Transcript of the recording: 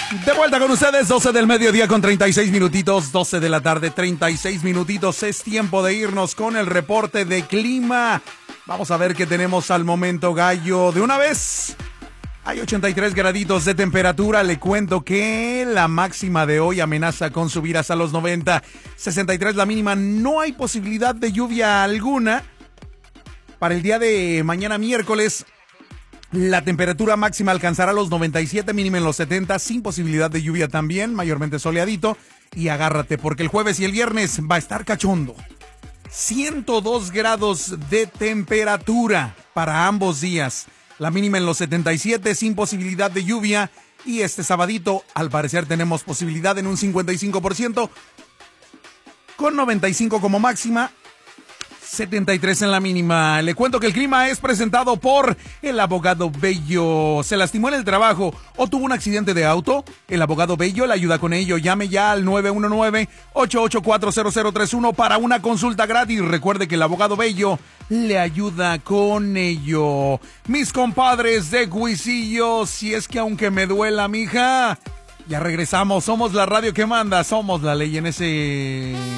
De vuelta con ustedes, 12 del mediodía con 36 minutitos, 12 de la tarde, 36 minutitos. Es tiempo de irnos con el reporte de clima. Vamos a ver qué tenemos al momento, gallo. De una vez, hay 83 graditos de temperatura. Le cuento que la máxima de hoy amenaza con subir hasta los 90. 63 la mínima. No hay posibilidad de lluvia alguna. Para el día de mañana miércoles, la temperatura máxima alcanzará los 97, mínima en los 70, sin posibilidad de lluvia también, mayormente soleadito. Y agárrate, porque el jueves y el viernes va a estar cachondo. 102 grados de temperatura para ambos días. La mínima en los 77, sin posibilidad de lluvia. Y este sabadito, al parecer, tenemos posibilidad en un 55%, con 95 como máxima. 73 en la mínima. Le cuento que el clima es presentado por el abogado Bello. ¿Se lastimó en el trabajo o tuvo un accidente de auto? El abogado Bello le ayuda con ello. Llame ya al 919-884-0031 para una consulta gratis. Recuerde que el abogado Bello le ayuda con ello. Mis compadres de Cuisillo, si es que aunque me duela, mija, ya regresamos. Somos la radio que manda, somos la ley en ese...